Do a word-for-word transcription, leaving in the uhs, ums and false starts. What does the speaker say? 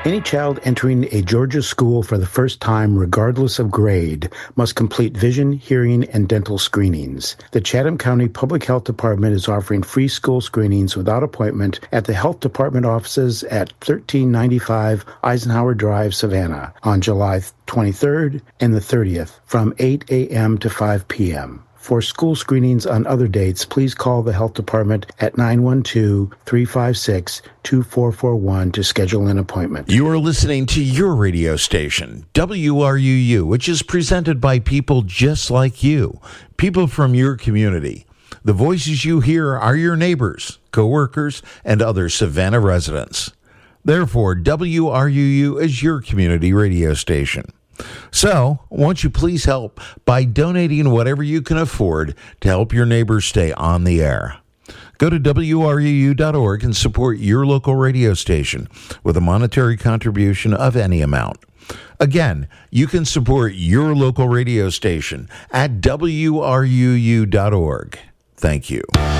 Any child entering a Georgia school for the first time, regardless of grade, must complete vision, hearing, and dental screenings. The Chatham County Public Health Department is offering free school screenings without appointment at the Health Department offices at thirteen ninety-five Eisenhower Drive, Savannah, on July twenty-third and the thirtieth from eight a.m. to five p.m. For school screenings on other dates, please call the Health Department at nine one two, three five six, two four four one to schedule an appointment. You are listening to your radio station, W R U U, which is presented by people just like you, people from your community. The voices you hear are your neighbors, coworkers, and other Savannah residents. Therefore, W R U U is your community radio station. So, won't you please help by donating whatever you can afford to help your neighbors stay on the air? Go to W R U U dot org and support your local radio station with a monetary contribution of any amount. Again, you can support your local radio station at W R U U dot org. Thank you.